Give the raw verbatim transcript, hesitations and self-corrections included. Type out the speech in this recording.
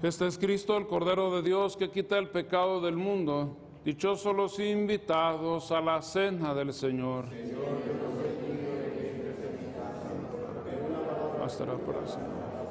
Este es Cristo, el Cordero de Dios, que quita el pecado del mundo. Dichosos los invitados a la cena del Señor. Señor, yo no soy digno de que entres en mi casa, pero una palabra bastará para siempre.